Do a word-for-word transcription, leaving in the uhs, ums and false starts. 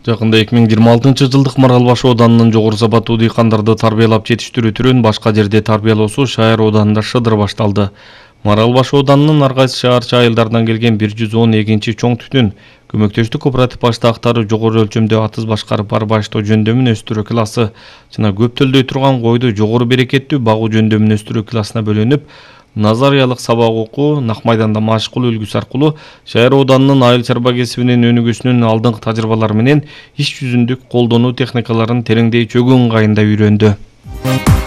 Жакында эки миң жыйырма алтынчы жылдык Маралбаш ауданынын жогору сапаттуу дыйкандарды тарбиялап жетиштирүү түрүн башка жерде тарбиялоосу Шайыр ауданында шыдыр башталды. Маралбаш ауданынын ар кайсы шаарча айылдарынан келген бир жүз он эгинчи чоң түтүн көмөктөштүк кооператив баштаактары жогору өлчөмдө атыз башкарып барбаштоо жөндөмүн өстүрүү классы жана көп төлдөй турган койду жогору берекеттүү багуу жөндөмүн өстүрүү классына бөлүнүп, назариялык сабак окуу Нак майданда машык кылуу үлгүсү аркылуу Шайыр ауданынын айыл чарба кесибинин өнүгүүсүнүн алдыңкы тажрыйбалары менен иш жүзүндүк колдонуу техникаларын тереңдей чөгүү ыңгайында үйрөндү.